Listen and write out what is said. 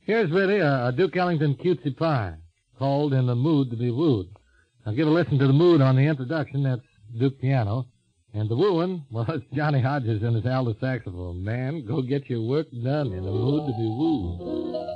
Here's really a Duke Ellington cutesy pie called In the Mood to Be Wooed. Now give a listen to the mood on the introduction. That's Duke piano. And the wooing, well, it's Johnny Hodges and his alto saxophone. Man, go get your work done in the mood to be wooed.